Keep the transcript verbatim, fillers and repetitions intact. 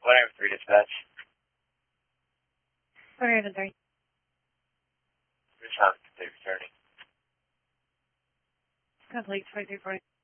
Whatever, three dispatch. Whatever, three. Respond to returning. Complete twenty-three forty.